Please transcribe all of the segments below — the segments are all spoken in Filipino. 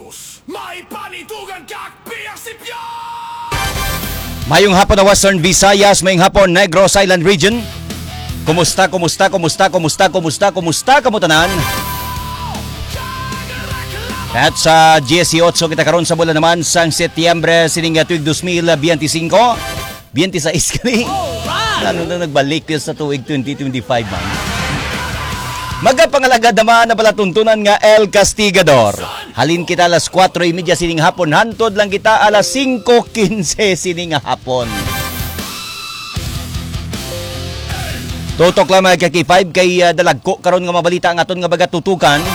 May panitugan kakpiyang sipyo! Mayong hapon na Western Visayas, mayong hapon Negros Island Region. Kumusta kamutanan? At sa 18 kita karon sa bulan naman sang Setyembre sining tuig 2025. 26 kani. Ano na nagbalik sa tuig 2025 man. Magapangalaga naman na palatuntunan nga El Castigador. Halin kita alas 4:30 sining hapon, hantod lang kita alas 5:15 sining hapon. Tutok lang mga K5 kay dalagko karon nga mabalita ang aton nga bagatutukan.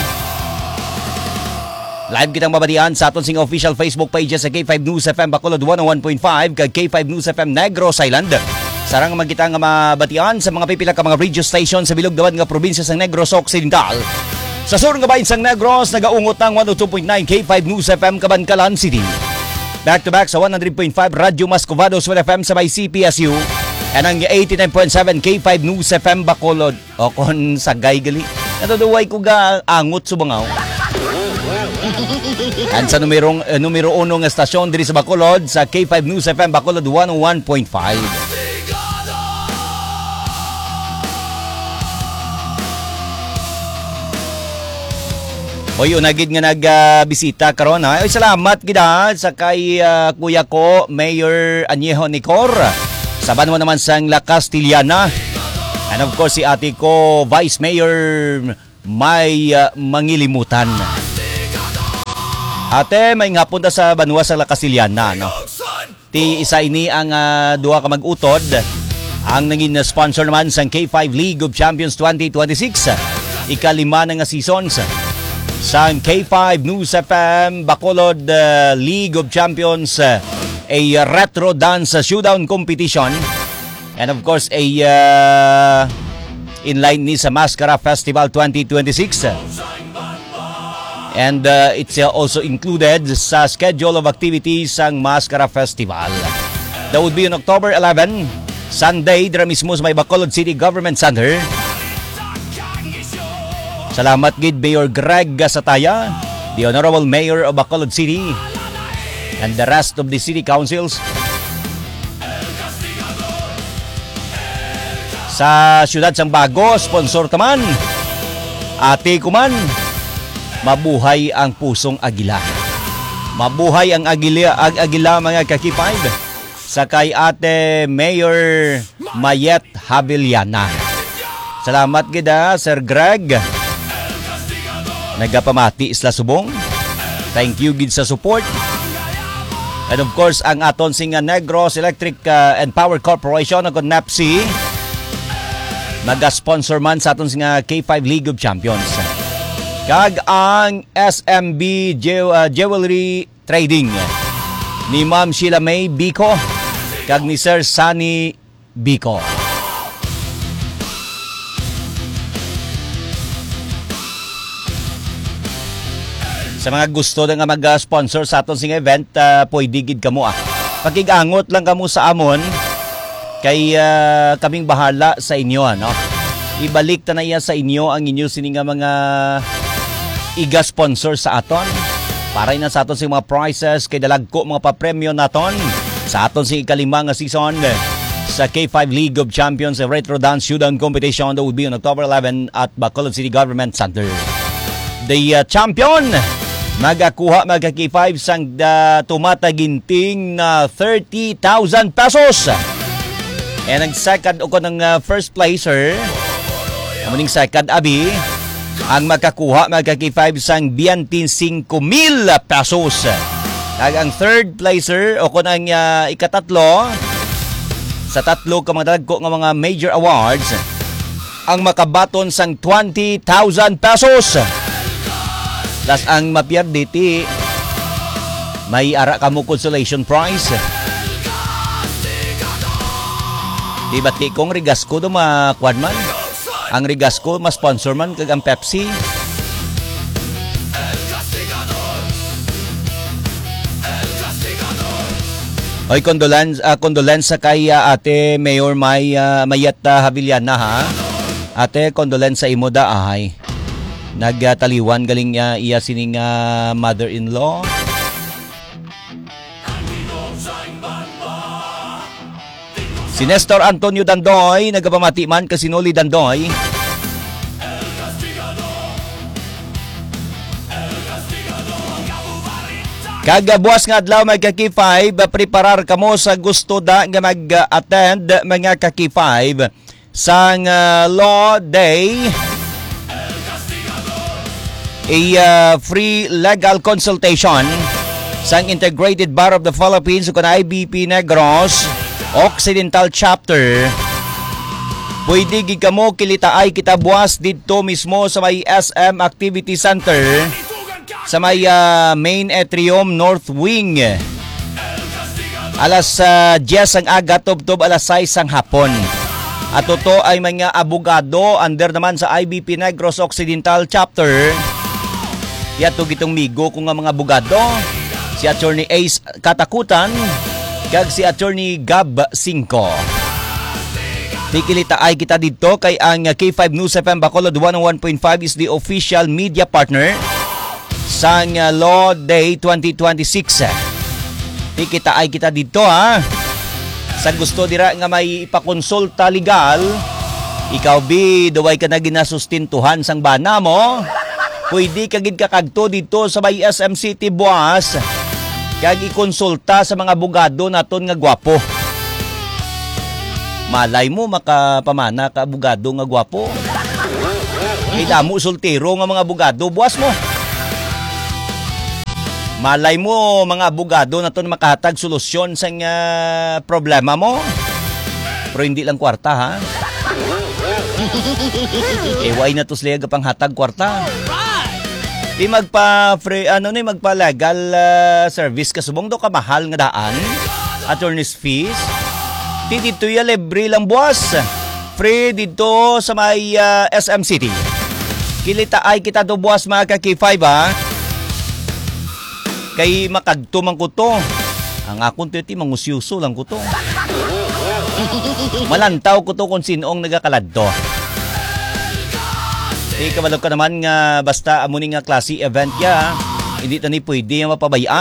Live kitang mabadian sa aton sing official Facebook page sa K5 News FM Bacolod 101.5 kag K5 News FM Negros Island. Sarang magita nga mabatian sa mga pipila ka mga radio station sa bilog dawat nga probinsya sa Negros Occidental. Sa sur nga bahin sang Negros nagaungot ng 102.9 K5 News FM Cabancalan City. Back to back sa 100.5 Radyo Mascovados FM sa may CPSU and ang 89.7 K5 News FM Bacolod. O kon sagay gali. Natuduway ko ga angot subangaw. At sa numero 1 nga stasyon diri sa Bacolod sa K5 News FM Bacolod 101.5. Oy, unagid nga nagbisita karon ha. Oy, salamat gid sa kay kuya ko Mayor Añejo Nicor. Saban mo naman sang La Castillana. And of course si ate ko Vice Mayor May Mangilimutan. Ate, may nga punta sa banwa sa La Castillana, no? Ti isa ini ang duha ka mag-utod. Ang naging sponsor naman sang K5 League of Champions 2026. Ikalima na nga seasons. Sang K5 News FM Bacolod League of Champions, a retro dance showdown competition, and of course a inline ni sa Mascara Festival 2026, and it's also included sa schedule of activities sang Mascara Festival. That would be on October 11, Sunday, dira mismo sa may Bacolod City Government Center. Salamat gid Mayor Greg Gasataya, the Honorable Mayor of Bacolod City, and the rest of the city councils. Sa siyudad sang Bago, sponsor taman, ate ko man, mabuhay ang pusong agila. Mabuhay ang agila mga kakipay. Sa kay ate Mayor Mayet Habiliana. Salamat gid Sir Greg. Nagapamati isla subong. Thank you gid sa support. And of course ang aton sing Negros Electric and Power Corporation ng NEPC naga-sponsor man sa aton sing K5 League of Champions. Kag ang SMB Jewelry Trading ni Ma'am Sheila May Bico kag ni Sir Sunny Bico. Sa mga gusto na nga mag-sponsor sa aton sing event, pwede gid kamo Pakigangot lang kamo sa amon kay kaming bahala sa inyo ano. Ibalik ta na iya sa inyo ang inyo sining mga iga-sponsor sa aton. Para na sa aton sing mga prizes kay dalagko mga pa-premyo naton sa aton sing ikalima nga season sa K5 League of Champions Retro Dance Showdown Competition that will be on October 11 at Bacolod City Government Center. The champion magakuha magka-K5 sang tumataginting na 30,000 pesos. And ang second o ng first placer, ang second abi, ang makakuha magka-K5 sang 25,000 pesos. At ang third placer o ng ikatatlo, sa tatlo ka mga dalagko ng mga major awards, ang makabaton sang 20,000 pesos. Plus ang mapiyardi ti may ara kamo consolation prize. Di ba ti kong Rigasco do makuan man? Ang Rigasco mas sponsor man kag ang Pepsi. Oy, condolence kay ate Mayor Mayet Habiliana ha. Ate, condolence sa imo da ay. nagtaliwan galing niya iya sining mother-in-law. Si Nestor Antonio Dandoy, nagapamati man kasinuli Dandoy. Kagabuas nga adlaw may kaki-5, preparar kamo sa gusto da nga mag-attend mga kaki-5 sang Law Day. A free legal consultation sang Integrated Bar of the Philippines kung IBP Negros Occidental Chapter. Pwede gid kamo kilitaay kita buwas didto mismo sa may SM Activity Center sa may main atrium North Wing. Alas 10 ang aga, tubtob alas 6 ang hapon. At ito ay mga abogado under naman sa IBP Negros Occidental Chapter. Yato gitong migo kung nga mga abogado. Si Attorney Ace Katakutan kag si Attorney Gab Cinco. Tikilita ay kita dito kay ang K5 News FM Bacolod 101.5 is the official media partner sang Law Day 2026. Tikita ay kita dito Sa gusto dira nga may ipakonsulta legal, ikaw duway ka na ginasustintuhan sang bana mo. Pwede kagid kakagto dito sa may SM City buwas kag ikonsulta sa mga abogado naton nga gwapo. Malay mo makapamana ka abogado nga gwapo. Kay damo soltero nga mga abogado buwas mo. Malay mo mga abogado na to makahatag solusyon sa problema mo. Pero hindi lang kwarta why na to sila pang hatag kwarta. Di magpa-free, magpa-legal service kasubong do ka mahal nga daan. Attorney's fees. Di dito libre lang buwas. Free dito sa may SM City. Kilita ay kita do buwas mga ka-K5 Kay makagtumang ko to. Ang akong titi mangusyuso lang ko to. Malantaw ko to kung sinong nagakalad to. Kabalog ka naman nga basta amuning nga klase event ya. Hindi tani pwede mapabayaan.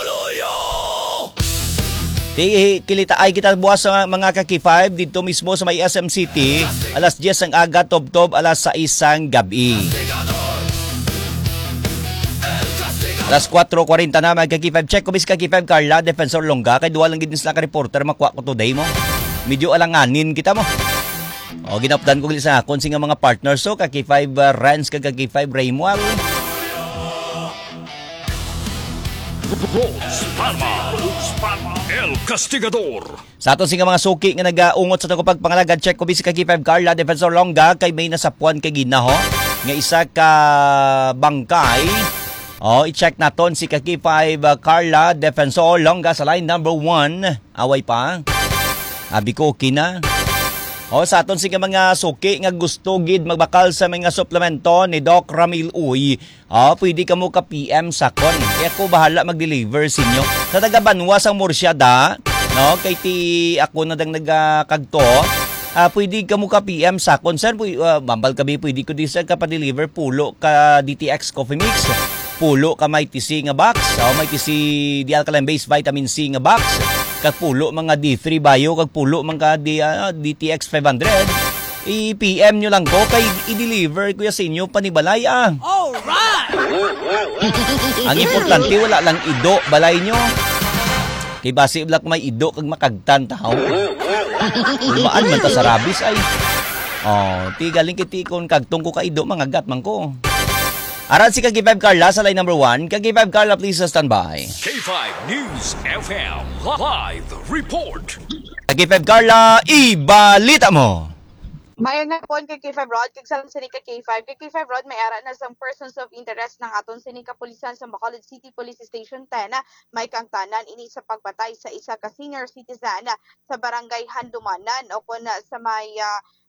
Kilita ay kita buwas sa mga kaki-5 dito mismo sa may SM City. Alas 10 ang aga, tob-tob alas 6 ang gabi. Alas 4:40 na magkaki-5 check ko bis kaki-5 Carla Defensor Longga kay duwa lang gid sila ka reporter makuha ko today mo. Medyo alanganin kita mo. O ginapdan ko gid sa akon singa mga partners so kaki-5 Rans kag kaki-5 Raymual. El Castigador. Sa aton singa mga suki nga nagaungot sa tagopag pangalagad check ko bis kaki-5 Carla Defensor Longga kay may nasapuan kay ginaho nga isa ka bangkay. I-check naton si Kaki-5 Carla Defensor Longga sa line number 1. Away pa. Abi ko okay na. Sa aton sige mga suki nga gusto gid magbakal sa mga suplemento ni Doc Ramil Uy. Pwede ka mo ka PM sa kon. Kaya ko bahala mag-deliver sa inyo. Sa taga Banwas ang Mursyada, no? Kay ti ako na dang nagakagto. Pwede ka mo ka PM sa kon. Sir, mambal kabi pwede ko di sa ka pa-deliver pulo ka DTX Coffee Mix. Pulo ka may TC nga box, may TC D-alkaline base vitamin C nga box, kag pulo mga D3 bio, kag pulo mga DTX 500. I-PM nyo lang ko kay i-deliver ko ya sa inyo panibalay Alright! Ang importante wala lang ido balay nyo. Kay base blak may ido kag makagtan tahaw. Ulmaan man ta sa rabis ay. Tigaling kiti kon kagtong ko ka ido mangagat man ko. Aran si Kaki-5 Carla sa line number 1. Kaki-5 Carla, please stand by. K5 News FM Live Report. Kaki-5 Carla, ibalita mo. Mayon na po kay K5 Rod, kag sa Sinika K5. Kay K5 Rod, may ara na sa persons of interest ng aton Sinika Pulisan sa Bacolod City Police Station 10. May kangtanan ini sa pagbatay sa isa ka senior citizen sa barangay Handumanan o kung sa may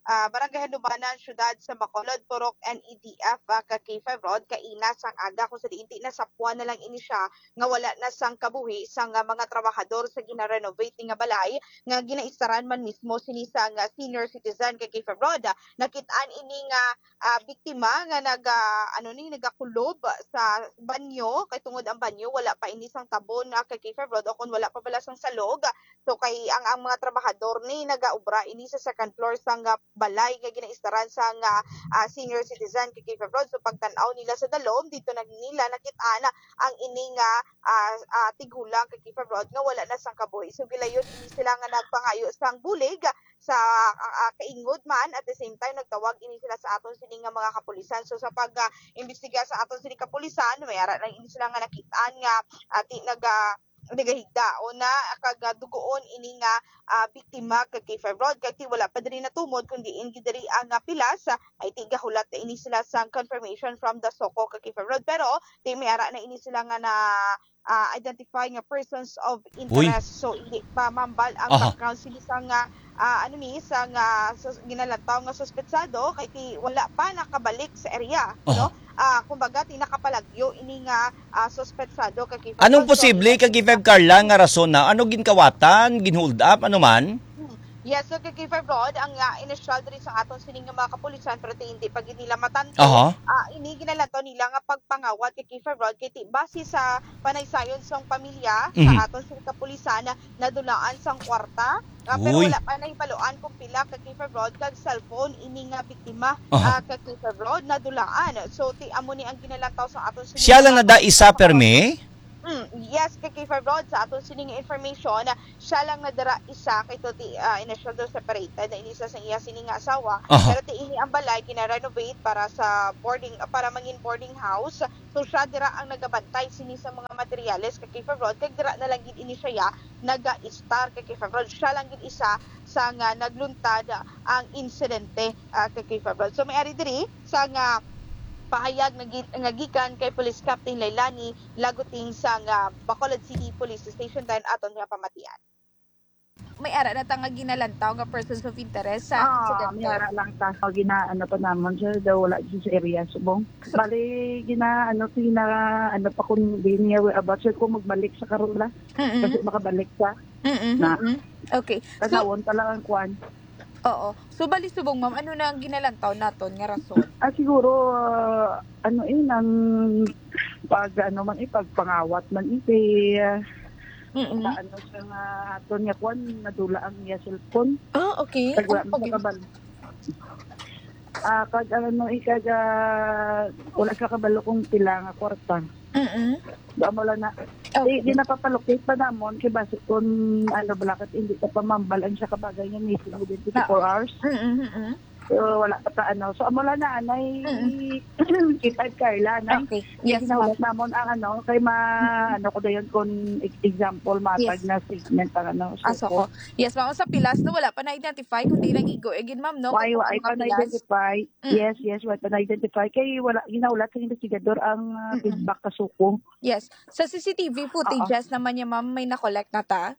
Barangay Hanubanan, Syudad sa Bacolod, Purok, NEDF, ka K5 Rod, kaina sang aga kung sa diinti na sapwa na lang ini siya nga wala na sang kabuhi sang mga trabahador sa gina-renovate nga balay nga ginaistaran man mismo sini sang senior citizen kay K5 Rod. Nakit-an ini nga biktima nga nagakulob sa banyo kay tungod ang banyo wala pa ini sang tabon kay K5 Rod o kung wala pa bala sang salog. So kay ang mga trabahador ni nagaubra ini sa second floor sang balay nga ginaistaran sang senior citizen kay K5 Rod. So pagtan-aw nila sa dalom dito nila nakit-an ang ini nga tigulang kay K5 Rod nga wala na sang kabuhi. So gilayon ini sila nga nagpangayo sang bulig sa kaingod man at the same time nagtawag ini sila sa aton sini nga mga kapulisan. So sa pag-imbestiga sa aton sini kapulisan may ara lang ini sila nga nakit-an nga nagahigda o na kagadugoon ini nga biktima kay K5 Rod kay wala pa diri natumod kundi diri ang pilas ay tigahulat na ini sila sang confirmation from the SOCO kay K5 Rod pero di may ara na ini sila nga na identify nga persons of interest. So hindi pa mambal ang background sila sang sang ginalantaw nga suspetsado kay wala pa nakabalik sa area no. Kumbaga tinakapalagyo ini nga suspetsado kay K5. Anong posible kay K5 Carla nga rason na ano ginkawatan, ginhold up ano man? Yes, so kay K5 Rod, ang initial diri sa aton sining nga mga kapulisan pero hindi pag nila matanto. Ini ginalantaw nila nga pagpangawat kay K5 Rod kay base sa panaysayon sang pamilya sa aton sining kapulisan na dulaan sang kwarta. Pero wala pa nahibaluan kung pila kay K5 Rod kag cellphone ini nga biktima kay K5 Rod na dulaan. So amo ni ang ginalantaw sa aton sining. Siya lang na da isa perme? Yes, kay K5 Rod sa aton sining information siya lang nadara isa kay initial separated na inisa sa iya sining asawa pero ini ang balay gina-renovate para sa para mangin boarding house. So siya dira ang nagabantay sini sa mga materyales kay K5 Rod kay dira na lang gid ini siya naga-star kay K5 Rod siya lang gid isa sa nga nagluntad ang insidente kay K5 Rod. So may ari diri sa nga pahayag nga gikan kay Police Captain Lailani Laguting sa Bacolod City Police Station 10 aton nga pamatian. May ara na nga ginalantaw nga persons of interest sa incident. May ara lang ta ginaano pa naman siya daw wala siya sa area subong. Bali pa kun din niya about siya kung magbalik sa Karola kasi makabalik siya. Okay. Tanawon pa lang ang kwan. Oo. So bali subong ma'am, ano na ang ginalantaw naton nga rason? Siguro ang pagpangawat man siya nga aton nga kwan nadula ang iya cellphone. Okay. Wala ka kabalo kung pila nga kwarta. Wala na. Di napapalocate pa namon kay base kung balakat hindi ka pamambal ang siya kabagay niya missing within 24 hours. So wala pa so amula na anay K5 Carla na. Okay. Yes, ginawat namon ang kay ko dayon kun example matag na statement ang so yes ma'am sa pilas no wala pa na identify kundi lang igo again ma'am no. Why pa na identify? Yes, why pa na identify kay wala ginawlat sa investigador ang feedback kasuko. Yes. Sa CCTV footages naman niya ma'am may na-collect na ta?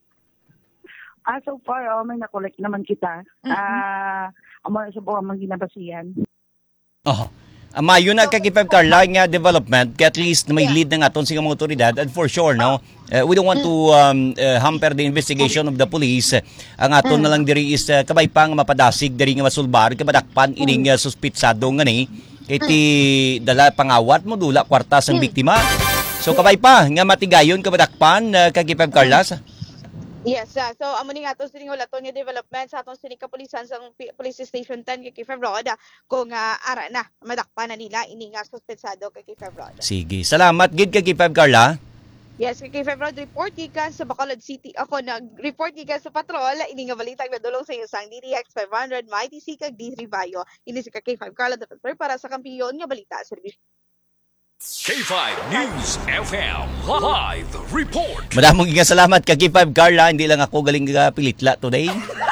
So far may na-collect naman kita. Amo sa buong mga ginabasihan. Mayo na kay K5 Carla nga development kay at least may lead na aton sa mga otoridad and for sure no we don't want to hamper the investigation of the police. Ang aton na lang diri is kabay pa nga mapadasig diri nga masulbar kay madakpan ining suspitsado nga ni iti dala pangawat mo dula kwarta sang biktima. So kabay pa nga matigayon ka madakpan kay K5 Carla. Yes, so amo ni nga aton sining Latonia Development sa aton sining kapulisan sa Police Station 10 kay K5 Rod kung ara na madakpan na nila ini nga suspetsado kay K5 Rod. Sige, salamat gid kay K5 Carla. Yes, kay K5 Rod report gikan sa Bacolod City. Ako nag-report gikan sa patrol ini nga balitang nadulong sa isang DDX 500 Mighty C kag D3 Bayo. Ini si K5 Carla Defensor para sa kampiyon nga balita serbisyo. K5 News FM Live Report. Madamong salamat kay K5 Carla, hindi lang ako galing pilitla today.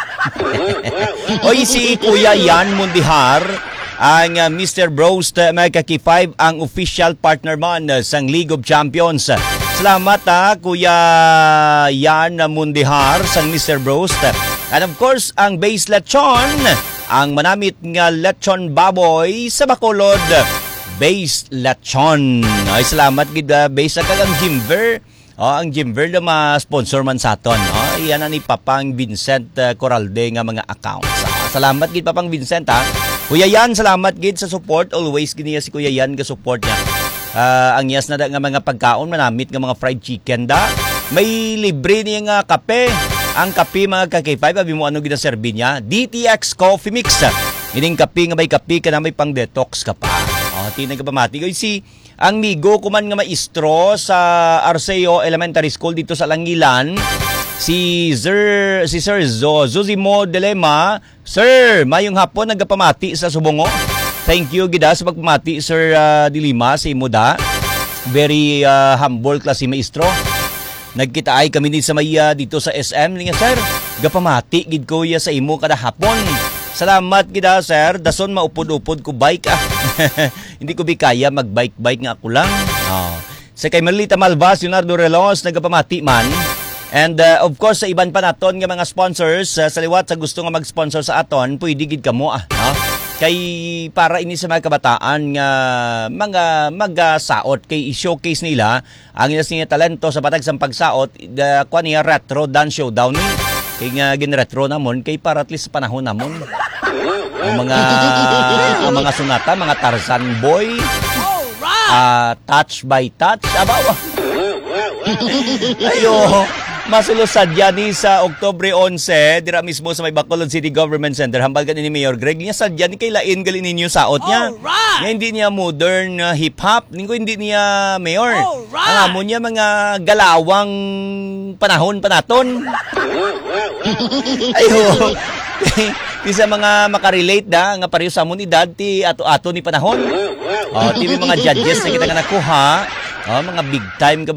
Oy si Kuya Yan Mundihar ang Mr. Brost K5 ang official partner man sang League of Champions. Salamat Kuya Yan Mundihar sang Mr. Brost. And of course ang Base Lechon ang manamit nga lechon baboy sa Bacolod. Base lechon. Ay, salamat gid base sa kagang Jimver. Ang Jimver na ma-sponsor man sa aton. Iyan ni Papang Vincent Coralde nga mga accounts. Salamat gid Papang Vincent ha. Kuya Yan, salamat gid sa support. Always giniya si Kuya Yan ka support niya. Ang yes na nga mga pagkaon manamit nga mga fried chicken da. May libre niya nga kape. Ang kape mga ka-K5, abi mo ano ginaserbi niya? DTX Coffee Mix. Ining kape nga may kape ka na may pang detox ka pa. Tinag ka pa mati. Si ang migo kuman nga maestro sa Arceo Elementary School dito sa Langilan, si Sir Zuzimo Delema. Sir, mayong hapon nagapamati sa Subongo. Thank you gida sa pagpamati Sir Dilima sa Imuda. Very humble klase maestro. Nagkita ay kami din sa maya dito sa SM nga sir. Gapamati gid ko ya sa imo kada hapon. Salamat gida sir. Dason maupod-upod ko bike Hindi ko kaya mag-bike nga ako lang. Sa kay Merlita Malvas, Leonardo Relos nagapamati man. And of course sa iban pa naton nga mga sponsors sa liwat sa gusto nga mag-sponsor sa aton, pwede gid kamo kay para ini sa mga kabataan nga mga magsaot kay i-showcase nila ang ilas niya talento sa patag sang pagsaot kuan niya retro dance showdown kay nga ginretro namon kay para at least sa panahon namon ang mga sunata mga Tarzan Boy Touch by Touch abaw ayo masulusad yan sa Oktubre 11, dira mismo sa may Bacolod City Government Center. Hambal ka ni Mayor Greg. Niya sadya ni kay lain galin ninyo saot niya. Niya hindi niya modern hip-hop. Hindi niya Mayor. Ang amo niya mga galawang panahon pa naton. Ayo. Di sa mga makarelate nga pareho sa amon edad ti ato-ato ni panahon. Ti mga judges na kita nga nakuha. Mga big time ka